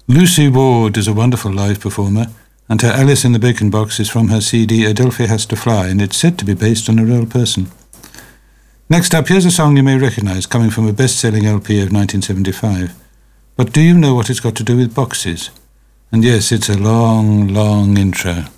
Lucy Ward is a wonderful live performer, and her Alice in the Bacon Box is from her CD Adelphi Has to Fly, and it's said to be based on a real person. Next up, here's a song you may recognise, coming from a best-selling LP of 1975. But do you know what it's got to do with boxes? And yes, it's a long, long intro.